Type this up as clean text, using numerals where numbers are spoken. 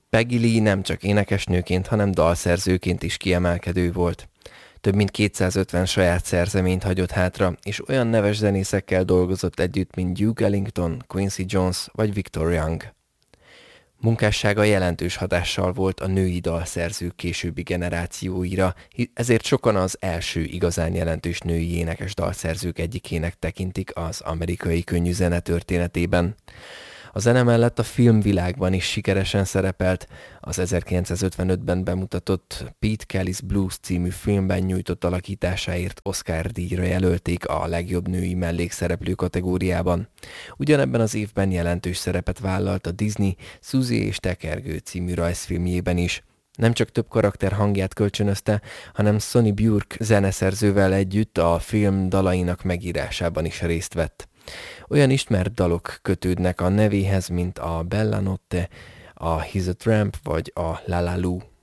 Peggy Lee nem csak énekesnőként, hanem dalszerzőként is kiemelkedő volt. Több mint 250 saját szerzeményt hagyott hátra, és olyan neves zenészekkel dolgozott együtt, mint Duke Ellington, Quincy Jones vagy Victor Young. Munkássága jelentős hatással volt a női dalszerzők későbbi generációira, ezért sokan az első igazán jelentős női énekes dalszerzők egyikének tekintik az amerikai könnyű zene történetében. A zene mellett a filmvilágban is sikeresen szerepelt, az 1955-ben bemutatott Pete Kelly's Blues című filmben nyújtott alakításáért Oscar-díjra jelölték a legjobb női mellékszereplő kategóriában. Ugyanebben az évben jelentős szerepet vállalt a Disney Suzy és Tekergő című rajzfilmjében is. Nem csak több karakter hangját kölcsönözte, hanem Sonny Burke zeneszerzővel együtt a film dalainak megírásában is részt vett. Olyan ismert dalok kötődnek a nevéhez, mint a Bella Notte, a He's a Tramp vagy a La La Lu.